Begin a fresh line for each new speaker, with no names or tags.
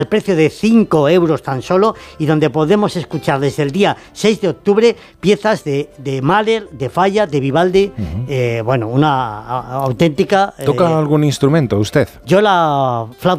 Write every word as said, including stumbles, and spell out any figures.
el precio de cinco euros tan solo, y donde podemos escuchar desde el día seis de octubre piezas de, de Mahler, de Falla, de Vivaldi. Uh-huh. eh, bueno, una a, auténtica...
¿Toca
eh,
algún instrumento usted?
Yo la flauta